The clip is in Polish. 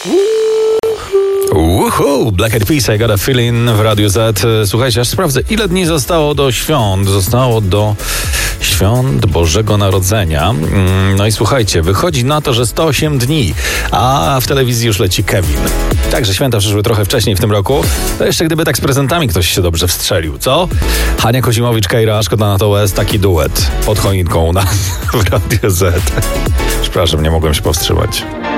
Black Eyed Peas, I Got a Feeling w Radiu Z. Słuchajcie, aż sprawdzę, ile dni zostało do świąt. Zostało do świąt Bożego Narodzenia. No i słuchajcie, wychodzi na to, że 108 dni, a w telewizji już leci Kevin. Także święta przyszły trochę wcześniej w tym roku. To jeszcze gdyby tak z prezentami ktoś się dobrze wstrzelił, co? Hania Kozimowicz, Kejra, Szkoda na to West, taki duet pod choinką u nas w Radiu Z. Przepraszam, nie mogłem się powstrzymać.